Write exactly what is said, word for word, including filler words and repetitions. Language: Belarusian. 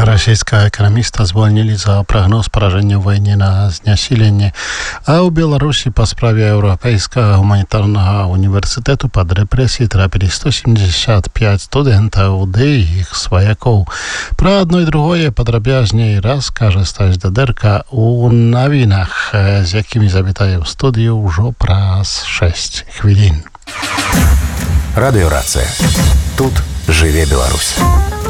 Расійскага эканаміста звольнілі за прагноз паражэння ў вайне на знясіленне, а ў Беларусі па справе Еўрапейскага гуманітарнага універсітэту пад рэпрэсіі трапілі сто семьдесят пять студэнтаў ды іх сваякоў. Пра адно і другое падрабязней раскажа Стась Дадэрка ў навінах, з якімі завітае ў студыю ўжо праз шэсць хвілін. Радыёрацыя. Тут жыве Беларусь.